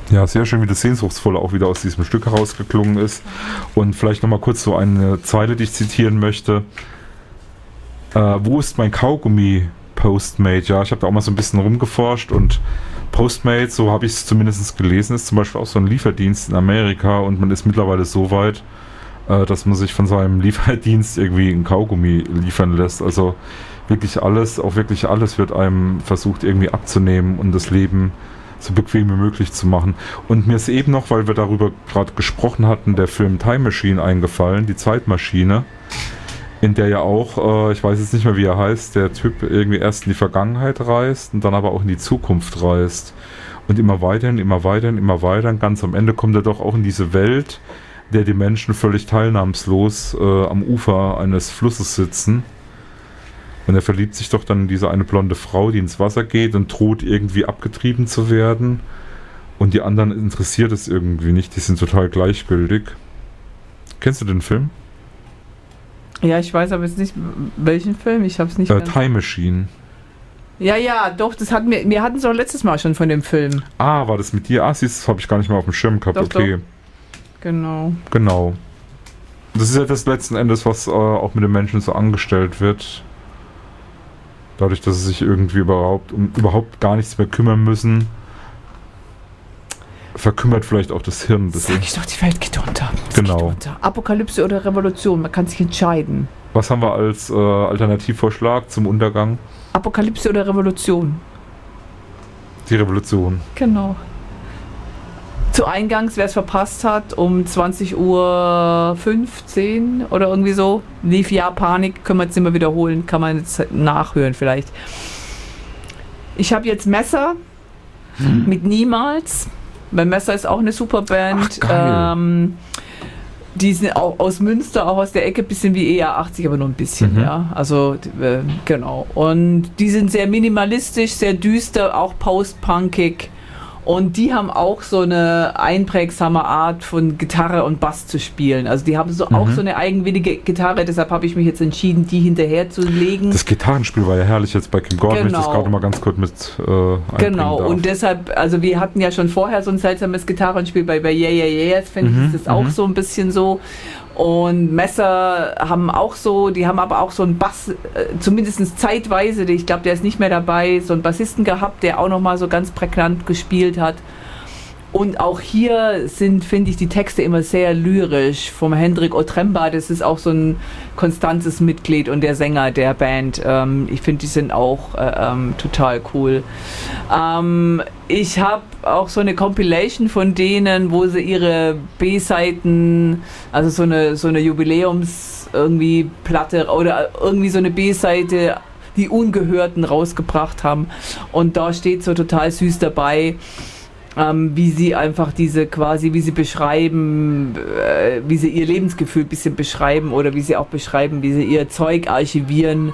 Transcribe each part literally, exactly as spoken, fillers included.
Ja, sehr schön, wie das Sehnsuchtsvolle auch wieder aus diesem Stück herausgeklungen ist. Und vielleicht nochmal kurz so eine Zeile, die ich zitieren möchte. Äh, wo ist mein Kaugummi, Postmate? Ja, ich habe da auch mal so ein bisschen rumgeforscht und Postmate, so habe ich es zumindest gelesen, ist zum Beispiel auch so ein Lieferdienst in Amerika und man ist mittlerweile so weit, äh, dass man sich von seinem Lieferdienst irgendwie ein Kaugummi liefern lässt. Also wirklich alles, auch wirklich alles wird einem versucht irgendwie abzunehmen und das Leben so bequem wie möglich zu machen. Und mir ist eben noch, weil wir darüber gerade gesprochen hatten, der Film Time Machine eingefallen, die Zeitmaschine, in der ja auch, äh, ich weiß jetzt nicht mehr, wie er heißt, der Typ irgendwie erst in die Vergangenheit reist und dann aber auch in die Zukunft reist. Und immer weiterhin, immer weiterhin, immer weiterhin. Ganz am Ende kommt er doch auch in diese Welt, in der die Menschen völlig teilnahmslos äh, am Ufer eines Flusses sitzen. Und er verliebt sich doch dann in diese eine blonde Frau, die ins Wasser geht und droht irgendwie abgetrieben zu werden. Und die anderen interessiert es irgendwie nicht, die sind total gleichgültig. Kennst du den Film? Ja, ich weiß aber jetzt nicht, welchen Film, ich hab's nicht. Äh, Time Machine. Ja, ja, doch, das hatten wir, wir hatten es auch letztes Mal schon von dem Film. Ah, war das mit dir? Ah, siehst du, das habe ich gar nicht mehr auf dem Schirm gehabt, doch, okay. Doch. Genau. Genau. Das ist ja das letzten Endes, was äh, auch mit den Menschen so angestellt wird. Dadurch, dass sie sich irgendwie überhaupt um überhaupt gar nichts mehr kümmern müssen, verkümmert vielleicht auch das Hirn. Das Sag ich doch, die Welt geht unter. Es genau. Geht unter. Apokalypse oder Revolution, man kann sich entscheiden. Was haben wir als äh, Alternativvorschlag zum Untergang? Apokalypse oder Revolution? Die Revolution. Genau. Zu Eingangs, wer es verpasst hat, um zwanzig Uhr fünfzehn oder irgendwie so, lief Ja Panik, können wir jetzt immer wiederholen, kann man jetzt nachhören vielleicht. Ich habe jetzt Messer hm. mit Niemals. Mein Messer ist auch eine super Band. Ach, geil. Ähm, die sind auch aus Münster, auch aus der Ecke, bisschen wie E A achtzig, aber nur ein bisschen, mhm. ja. Also, äh, genau. Und die sind sehr minimalistisch, sehr düster, auch post-punkig. Und die haben auch so eine einprägsame Art von Gitarre und Bass zu spielen. Also die haben so mhm. auch so eine eigenwillige Gitarre, deshalb habe ich mich jetzt entschieden, die hinterher zu legen. Das Gitarrenspiel war ja herrlich jetzt bei Kim Gordon, genau. Wenn ich das gerade mal ganz kurz mit äh, einbringen Genau, darf. Und deshalb, also wir hatten ja schon vorher so ein seltsames Gitarrenspiel bei, bei Yeah Yeah Yeah, jetzt finde mhm. ich das auch mhm. so ein bisschen so. Und Messer haben auch so, die haben aber auch so einen Bass, äh, zumindest zeitweise, ich glaube, der ist nicht mehr dabei, so einen Bassisten gehabt, der auch nochmal so ganz prägnant gespielt hat. Und auch hier sind, finde ich, die Texte immer sehr lyrisch. Vom Hendrik Otremba, das ist auch so ein konstantes Mitglied und der Sänger der Band. Ähm, ich finde, die sind auch äh, ähm, total cool. Ähm, ich habe auch so eine Compilation von denen, wo sie ihre B-Seiten, also so eine, so eine Jubiläums irgendwie Platte oder irgendwie so eine B-Seite, die Ungehörten rausgebracht haben. Und da steht so total süß dabei, Ähm, wie sie einfach diese quasi, wie sie beschreiben, äh, wie sie ihr Lebensgefühl ein bisschen beschreiben oder wie sie auch beschreiben, wie sie ihr Zeug archivieren.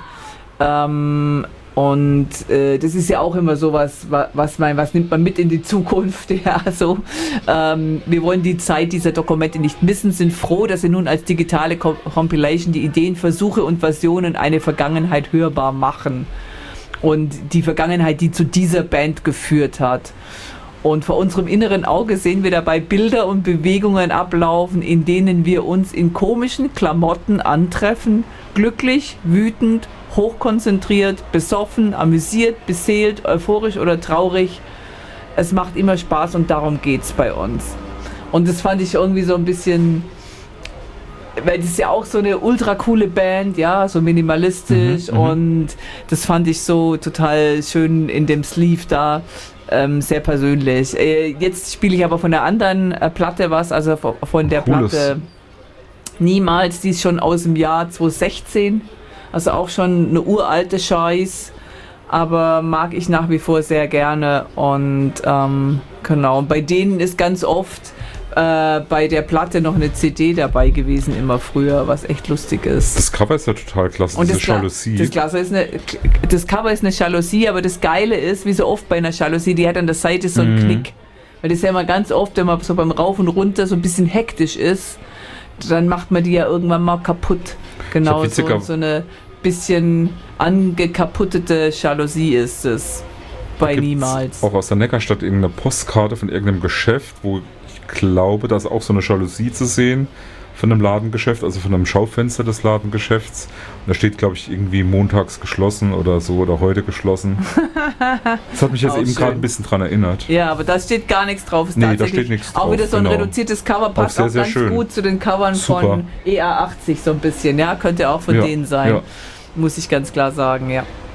Ähm, und äh, das ist ja auch immer so was, was, man, was nimmt man mit in die Zukunft. Ja, so. Ähm, wir wollen die Zeit dieser Dokumente nicht missen, sind froh, dass sie nun als digitale Compilation die Ideen, Versuche und Versionen eine Vergangenheit hörbar machen. Und die Vergangenheit, die zu dieser Band geführt hat. Und vor unserem inneren Auge sehen wir dabei Bilder und Bewegungen ablaufen, in denen wir uns in komischen Klamotten antreffen, glücklich, wütend, hochkonzentriert, besoffen, amüsiert, beseelt, euphorisch oder traurig. Es macht immer Spaß und darum geht's bei uns. Und das fand ich irgendwie so ein bisschen, weil das ist ja auch so eine ultra coole Band, ja, so minimalistisch mhm, und das fand ich so total schön in dem Sleeve da. Ähm, sehr persönlich. Äh, jetzt spiele ich aber von der anderen äh, Platte was, also von, von der Cooles. Platte Niemals, die ist schon aus dem Jahr zwanzig sechzehn, also auch schon eine uralte Scheiß, aber mag ich nach wie vor sehr gerne und ähm, genau, bei denen ist ganz oft äh, bei der Platte noch eine C D dabei gewesen, immer früher, was echt lustig ist. Das Cover ist ja total klasse, und diese das Gla- Jalousie. Das, Glas ist eine, das Cover ist eine Jalousie, aber das Geile ist, wie so oft bei einer Jalousie, die hat an der Seite so einen Mhm. Knick. Weil das ist ja immer ganz oft, wenn man so beim Rauf und Runter so ein bisschen hektisch ist, dann macht man die ja irgendwann mal kaputt. Genau, so, so eine bisschen angekaputtete Jalousie ist es. bei gibt's Niemals. Auch aus der Neckarstadt irgendeine Postkarte von irgendeinem Geschäft, wo ich glaube, da ist auch so eine Jalousie zu sehen von einem Ladengeschäft, also von einem Schaufenster des Ladengeschäfts. Und da steht, glaube ich, irgendwie montags geschlossen oder so oder heute geschlossen. Das hat mich jetzt Auch eben schön. gerade ein bisschen dran erinnert. Ja, aber da steht gar nichts drauf. Ist Nee, da tatsächlich steht nichts auch drauf, wieder so ein genau. reduziertes Cover, passt sehr, auch sehr ganz schön. gut zu den Covern Super. von E A achtzig so ein bisschen. Ja, könnte auch von Ja, denen sein. ja. Muss ich ganz klar sagen, ja.